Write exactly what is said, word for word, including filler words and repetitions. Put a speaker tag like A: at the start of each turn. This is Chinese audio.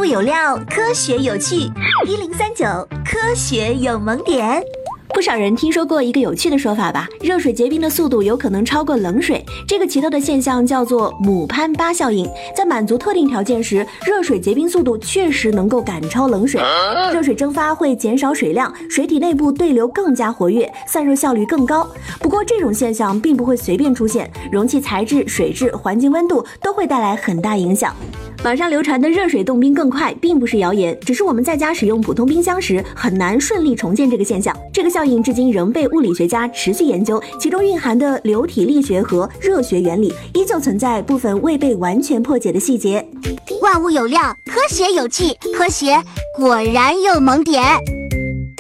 A: 物有料，科学有趣。一零三九科学有萌点。
B: 不少人听说过一个有趣的说法吧，热水结冰的速度有可能超过冷水，这个奇特的现象叫做姆潘巴效应。在满足特定条件时，热水结冰速度确实能够赶超冷水。热水蒸发会减少水量，水体内部对流更加活跃，散热效率更高。不过这种现象并不会随便出现，容器材质、水质、环境温度都会带来很大影响。网上流传的热水冻冰更快并不是谣言，只是我们在家使用普通冰箱时很难顺利重建这个现象。这个效应至今仍被物理学家持续研究，其中蕴含的流体力学和热学原理依旧存在部分未被完全破解的细节。
A: 万物有料，科学有趣，科学果然有萌点。